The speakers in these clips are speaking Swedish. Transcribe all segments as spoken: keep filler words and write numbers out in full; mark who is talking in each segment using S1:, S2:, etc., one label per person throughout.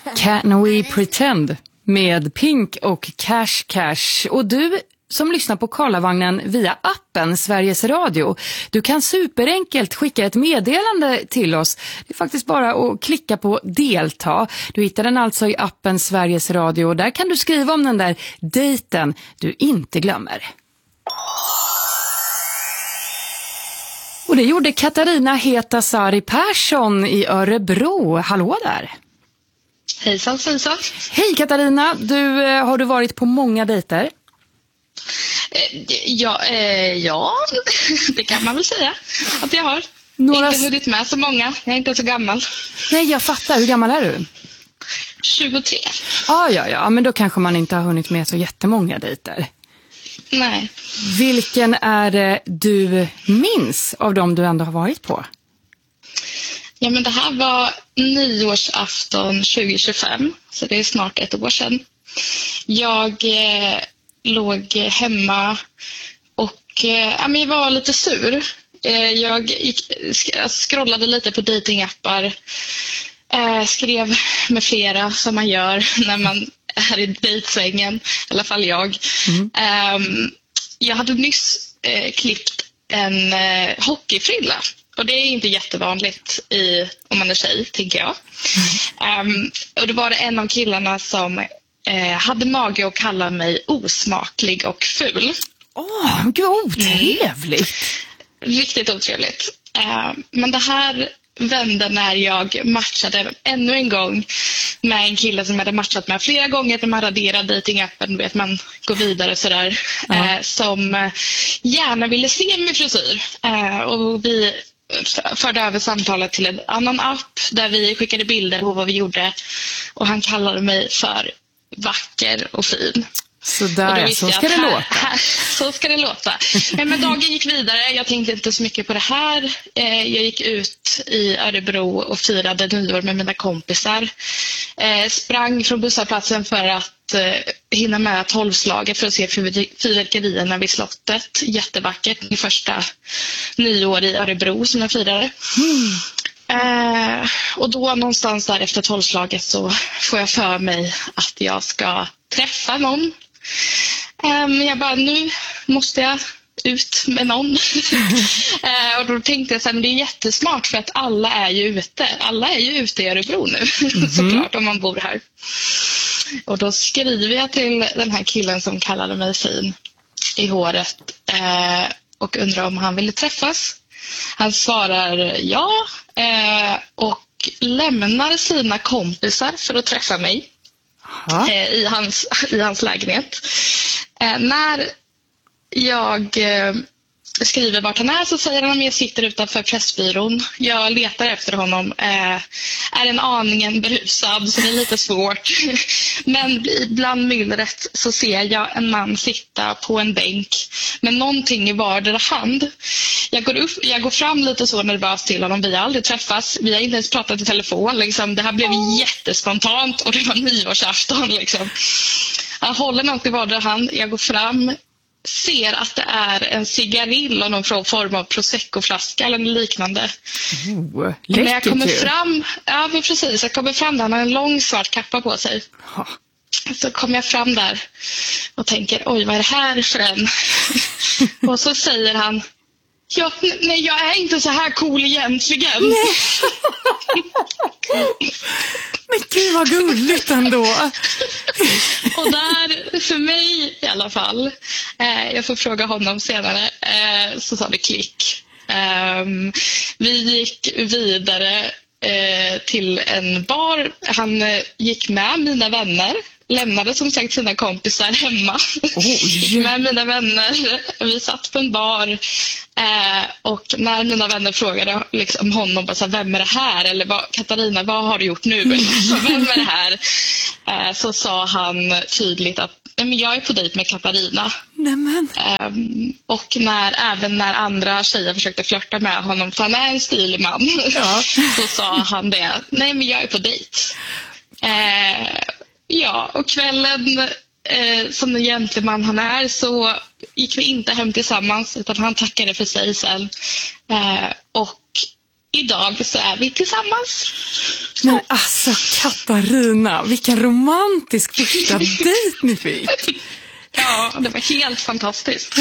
S1: Can We Pretend med Pink och Cash Cash. Och du som lyssnar på Karlavagnen via appen Sveriges Radio, du kan superenkelt skicka ett meddelande till oss. Det är faktiskt bara att klicka på delta. Du hittar den alltså i appen Sveriges Radio och där kan du skriva om den där dejten du inte glömmer. Och det gjorde Katarina Hetasari Persson i Örebro. Hallå där!
S2: Hejsan, hejsan.
S1: Hej Katarina, du, har du varit på många dejter?
S2: Ja, eh, ja, det kan man väl säga att jag har.
S1: Några...
S2: Inte hunnit med så många, jag är inte så gammal.
S1: Nej, jag fattar. Hur gammal är du?
S2: tjugotre.
S1: Ah, ja, ja, men då kanske man inte har hunnit med så jättemånga dejter.
S2: Nej.
S1: Vilken är det du minns av dem du ändå har varit på?
S2: Ja, men det här var nyårsafton tjugo tjugofem, så det är snart ett år sedan. Jag eh, låg hemma och eh, ja, men jag var lite sur. Eh, jag gick, sk- scrollade lite på datingappar, eh, skrev med flera som man gör när man är i dejtsängen, i alla fall jag. Mm. Eh, jag hade nyss eh, klippt en eh, hockeyfrilla. Och det är inte jättevanligt i, om man är tjej, tänker jag. Mm. Um, och det var det en av killarna som eh, hade mage att kalla mig osmaklig och ful.
S1: Åh, oh, gud otrevligt.
S2: Mm. Riktigt otrevligt. Uh, men det här vände när jag matchade ännu en gång med en kille som jag hade matchat med flera gånger när man raderar datingappen, vet man går vidare sådär. Mm. Uh, som gärna ville se min frisyr. Uh, och vi förde över samtalet till en annan app där vi skickade bilder på vad vi gjorde och han kallade mig för vacker och fin.
S1: Så där, ja, så ska det
S2: här,
S1: låta.
S2: Här, så ska det låta. Men dagen gick vidare, jag tänkte inte så mycket på det här. Jag gick ut i Örebro och firade nyår med mina kompisar. Sprang från busshållplatsen för att hinna med tolvslaget för att se fyrverkerierna vid slottet. Jättevackert, min första nyår i Örebro som jag firade. Mm. Eh, och då någonstans där efter tolvslaget så får jag för mig att jag ska träffa någon. Um, jag bara, nu måste jag ut med någon. uh, och då tänkte jag så här, men det är jättesmart för att alla är ju ute. Alla är ju ute i Örebro nu, mm-hmm. såklart, om man bor här. Och då skriver jag till den här killen som kallade mig fin i håret uh, och undrar om han ville träffas. Han svarar ja uh, och lämnar sina kompisar för att träffa mig. Eh, i, hans, i hans lägenhet. Eh, när jag eh, skriver vart han är så säger han att jag sitter utanför Pressbyrån. Jag letar efter honom. Eh, är en aningen berusad så det är lite svårt. Men bland myllret så ser jag en man sitta på en bänk med någonting i vardera hand. Jag går, upp, jag går fram lite så nervöst till honom. Vi har aldrig träffats. Vi har inte ens pratat i telefon. Liksom. Det här blev jättespontant och det var nyårsafton. Liksom. Han håller något i vardera hand. Jag går fram. Ser att det är en cigarill och någon form av Prosecco-flaska eller liknande.
S1: Oh,
S2: när jag kommer fram, ja men precis, jag kommer fram där, han har en lång svart kappa på sig. Oh. Så kommer jag fram där och tänker, oj vad är det här för en? Och så säger han, ja, nej jag är inte så här cool egentligen. Nej.
S1: Men gud vad gulligt ändå.
S2: Och där, för mig i alla fall, eh, jag får fråga honom senare, eh, så sa det klick. Eh, vi gick vidare eh, till en bar. Han eh, gick med mina vänner. Lämnade som sagt sina kompisar hemma. Gick med mina vänner. Vi satt på en bar. Eh, och när mina vänner frågade liksom, honom bara, så här, vem är det här? Eller vad, Katarina, vad har du gjort nu? Vem är det här? Eh, så sa han tydligt att men jag är på dejt med Katarina.
S1: Nämen.
S2: Eh, och när, även när andra tjejer försökte flirta med honom, för han är en stilig man, ja. Så sa han det. Nej, men jag är på dejt. Eh, Ja, och kvällen eh, som den gentleman han är så gick vi inte hem tillsammans utan han tackade för sig sen. Eh, och idag så är vi tillsammans.
S1: Men alltså Katarina, vilken romantisk första dejt ni fick.
S2: Ja, det var helt fantastiskt.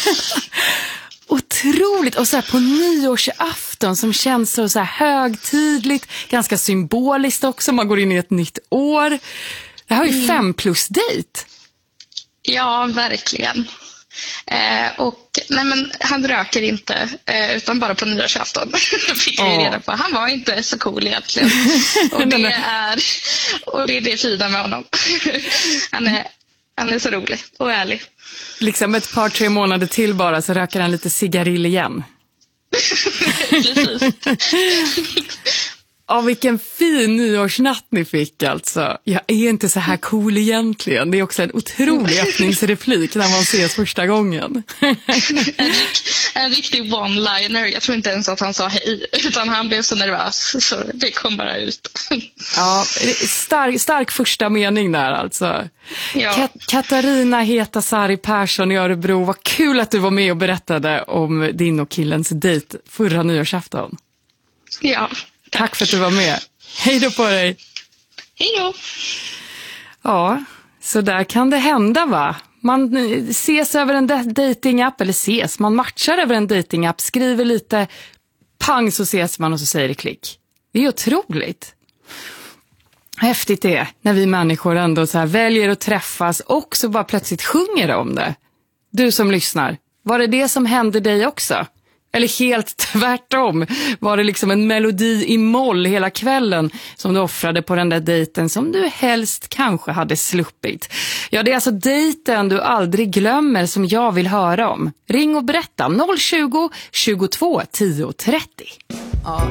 S1: Otroligt. Och så här på nyårsafton som känns så, så här högtidligt, ganska symboliskt också. Man går in i ett nytt år. Det här är ju mm. fem plus dejt.
S2: Ja, verkligen. Eh, och nej men han röker inte eh, utan bara på nyårsafton. Fick jag ju reda på. Han var inte så cool egentligen. Och det är och det är det fina med honom. Han är han är så rolig och ärlig.
S1: Liksom ett par tre månader till bara så röker han lite cigarill igen.
S2: Precis.
S1: Ja, vilken fin nyårsnatt ni fick alltså. Jag är inte så här cool egentligen. Det är också en otrolig öppningsreplik när man ses första gången.
S2: en, en riktig one-liner. Jag tror inte ens att han sa hej, utan han blev så nervös. Så det kom bara ut.
S1: Ja, stark, stark första mening där alltså.
S2: Ja.
S1: Kat- Katarina Hetasari Persson i Örebro. Vad kul att du var med och berättade om din och killens dejt förra nyårsafton.
S2: Ja.
S1: Tack. Tack för att du var med. Hej då på dig.
S2: Hej då.
S1: Ja, så där kan det hända va? Man ses över en datingapp, eller ses, man matchar över en datingapp, skriver lite, pang så ses man och så säger det klick. Det är otroligt. Häftigt det är när vi människor ändå så här väljer att träffas och så bara plötsligt sjunger om det. Du som lyssnar, var det det som hände dig också? Eller helt tvärtom, var det liksom en melodi i moll hela kvällen som du offrade på den där dejten som du helst kanske hade sluppit. Ja, det är alltså dejten du aldrig glömmer som jag vill höra om. Ring och berätta noll tjugo, tjugotvå, tio trettio. Ja.